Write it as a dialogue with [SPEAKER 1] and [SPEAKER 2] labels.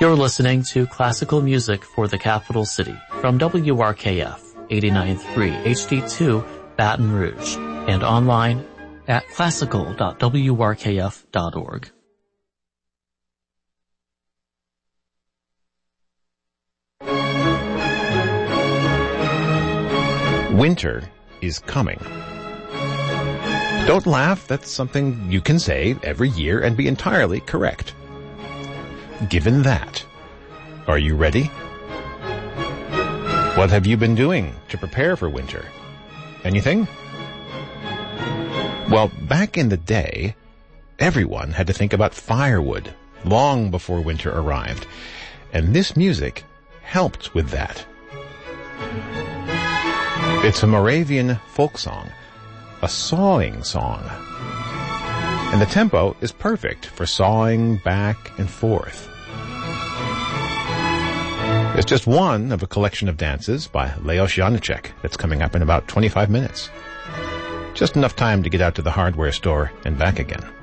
[SPEAKER 1] You're listening to classical music for the capital city from WRKF 89.3 HD2 Baton Rouge and online at classical.wrkf.org.
[SPEAKER 2] Winter is coming. Don't laugh, that's something you can say every year and be entirely correct. Given that, are you ready? What have you been doing to prepare for winter? Anything? Well, back in the day, everyone had to think about firewood long before winter arrived, and this music helped with that. It's a Moravian folk song, a sawing song. And the tempo is perfect for sawing back and forth. It's just one of a collection of dances by Leos Janicek that's coming up in about 25 minutes. Just enough time to get out to the hardware store and back again.